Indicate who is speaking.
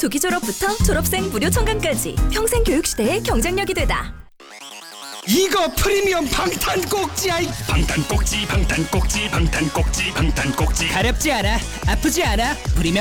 Speaker 1: 조기 졸업부터 졸업생 무료 청강까지 평생 교육 시대의 경쟁력이 되다.
Speaker 2: 이거 프리미엄 방탄 꼭지야.
Speaker 3: 방탄 꼭지 방탄 꼭지 방탄 꼭지 방탄 꼭지.
Speaker 4: 가렵지 않아, 아프지 않아. 프리미엄